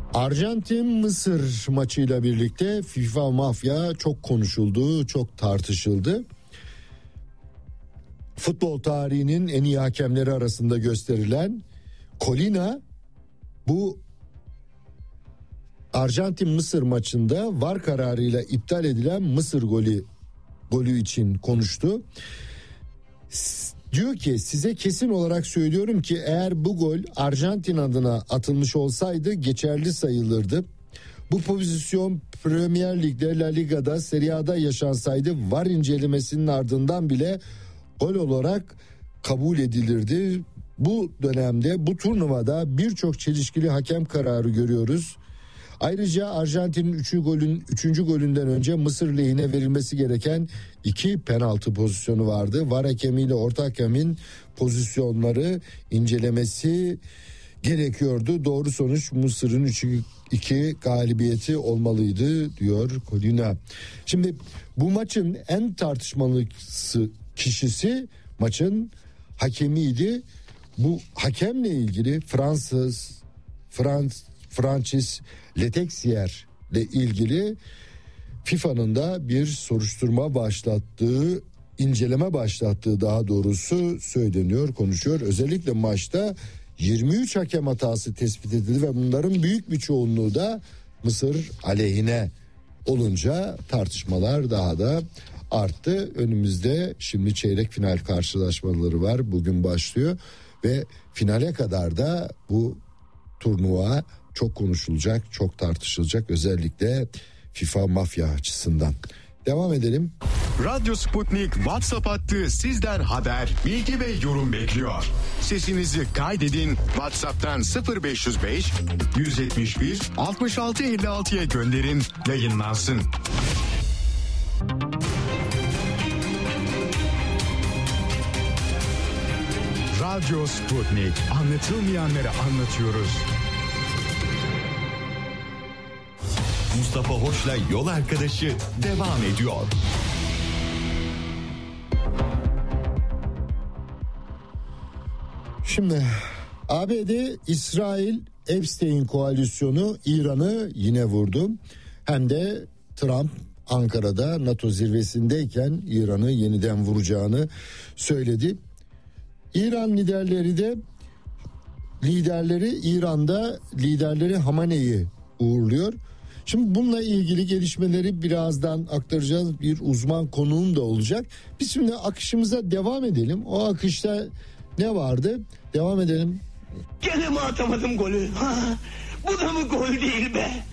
Arjantin-Mısır maçıyla birlikte FIFA mafya çok konuşuldu, çok tartışıldı. Futbol tarihinin en iyi hakemleri arasında gösterilen Colina bu Arjantin-Mısır maçında VAR kararıyla iptal edilen Mısır golü için konuştu. Diyor ki size kesin olarak söylüyorum ki eğer bu gol Arjantin adına atılmış olsaydı geçerli sayılırdı. Bu pozisyon Premier Lig'de, La Liga'da, Serie A'da yaşansaydı VAR incelemesinin ardından bile gol olarak kabul edilirdi. Bu dönemde bu turnuvada birçok çelişkili hakem kararı görüyoruz. Ayrıca Arjantin'in 3. golünden önce Mısır lehine verilmesi gereken 2 penaltı pozisyonu vardı. VAR hakemiyle orta hakemin pozisyonları incelemesi gerekiyordu. Doğru sonuç Mısır'ın 3-2 galibiyeti olmalıydı diyor Colina. Şimdi bu maçın en tartışmalı kişisi maçın hakemiydi. Bu hakemle ilgili Francis Letexier ile ilgili FIFA'nın da bir soruşturma başlattığı, inceleme başlattığı daha doğrusu söyleniyor, konuşuyor. Özellikle maçta 23 hakem hatası tespit edildi ve bunların büyük bir çoğunluğu da Mısır aleyhine olunca tartışmalar daha da arttı. Önümüzde şimdi çeyrek final karşılaşmaları var. Bugün başlıyor ve finale kadar da bu turnuva çok konuşulacak, çok tartışılacak, özellikle FIFA mafya açısından. Devam edelim. Radyo Sputnik WhatsApp hattı sizden haber, bilgi ve yorum bekliyor. Sesinizi kaydedin, WhatsApp'tan 0505 171 66 56'ya gönderin, yayınlansın. Radyo Sputnik, anlatılmayanları anlatıyoruz. Mustafa Hoş'la Yol Arkadaşı devam ediyor. Şimdi ABD, İsrail, Epstein koalisyonu İran'ı yine vurdu. Hem de Trump Ankara'da NATO zirvesindeyken İran'ı yeniden vuracağını söyledi. İran liderleri Hamane'yi uğurluyor. Şimdi bununla ilgili gelişmeleri birazdan aktaracağız. Bir uzman konuğum da olacak. Biz şimdi akışımıza devam edelim. O akışta ne vardı? Devam edelim. Gene mi atamadım golü? Ha, bu da mı gol değil be?